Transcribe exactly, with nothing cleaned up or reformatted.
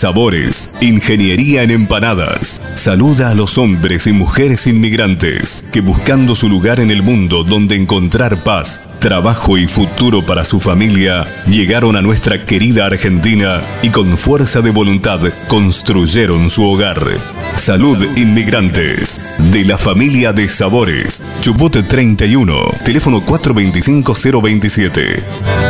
Sabores, ingeniería en empanadas. Saluda a los hombres y mujeres inmigrantes que buscando su lugar en el mundo donde encontrar paz, trabajo y futuro para su familia, llegaron a nuestra querida Argentina y con fuerza de voluntad construyeron su hogar. Salud Inmigrantes, de la familia de Sabores, Chubut treinta y uno, teléfono cuatro dos cinco cero dos siete.